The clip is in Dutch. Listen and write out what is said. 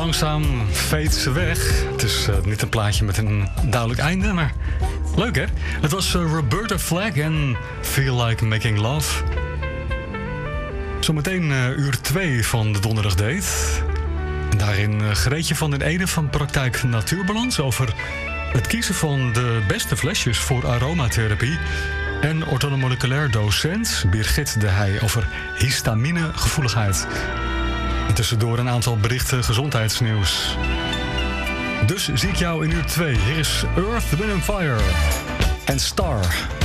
langzaam fade ze weg. Het is niet een plaatje met een duidelijk einde, maar leuk hè? Het was Roberta Flack en Feel Like Making Love. Zometeen uur 2 van de Donderdag Date. En daarin Greetje van den Ede van Praktijk Natuurbalans over het kiezen van de beste flesjes voor aromatherapie. En orthomoleculair docent Birgit de Heij over histaminegevoeligheid. En tussendoor een aantal berichten gezondheidsnieuws. Dus zie ik jou in uur 2. Hier is Earth, Wind & Fire en Star.